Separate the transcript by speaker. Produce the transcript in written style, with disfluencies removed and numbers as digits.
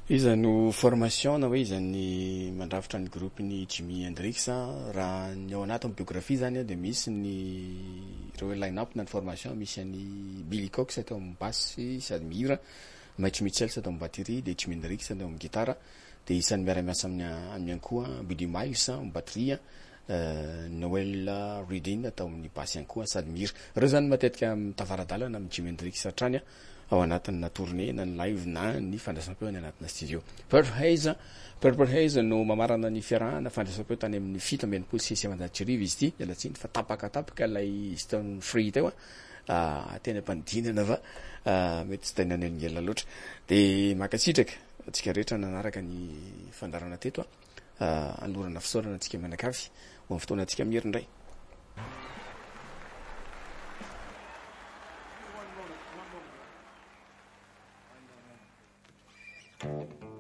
Speaker 1: Iza no formation na hoe izany mandrafitra ny groupe ny Jimi Hendrix raha ny ao anatin'ny biographie zany a de misy ny reo line up na ny formation misy an'ny Billy Cox atao amin'ny basse sady mihira, Mike Mitchell atao amin'ny batterie de Jimi Hendrix atao amin'ny gitara de isan'ny miara-miasa amin'ny koa Buddy Miles amin'ny batterie, Noel Redding atao amin'ny basse ihany koa sady mihira. Reo zany matetika mitavaradalana amin'ny Jimi Hendrix hatrany ao anatin'ny tournée na ny live na ny fandraisam-peo any anatina studio. Purple Haze no mamarana ny fiarahana fandraisam-peo tany amin'ny 7 Amanjatry Riva izy ity, ialatsiny fa tapakatapaka ilay Stone Free teo tena mpanodinana fa mety tsy tena neningela loatra. De makasitraka atsika rehetra nanaraka ny fandarana teto alorana fisaorana atsika manakavy ho amin'ny fotoana atsika mihery indray.
Speaker 2: One moment.